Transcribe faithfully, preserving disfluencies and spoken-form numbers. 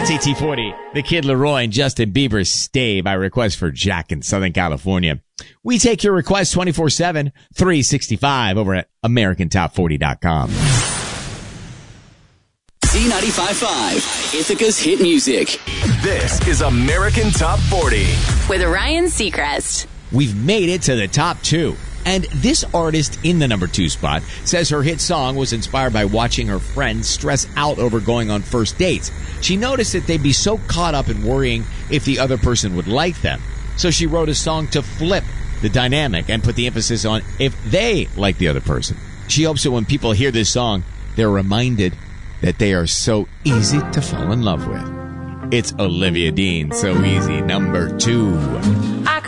It's A T forty. The Kid Laroi and Justin Bieber Stay by request for Jack in Southern California. We take your requests twenty-four seven, three sixty-five over at American Top forty dot com. Z ninety-five point five, Ithaca's hit music. This is American Top forty. With Ryan Seacrest. We've made it to the top two. And this artist in the number two spot says her hit song was inspired by watching her friends stress out over going on first dates. She noticed that they'd be so caught up in worrying if the other person would like them. So she wrote a song to flip the dynamic and put the emphasis on if they like the other person. She hopes that when people hear this song, they're reminded that they are so easy to fall in love with. It's Olivia Dean, So Easy, number two.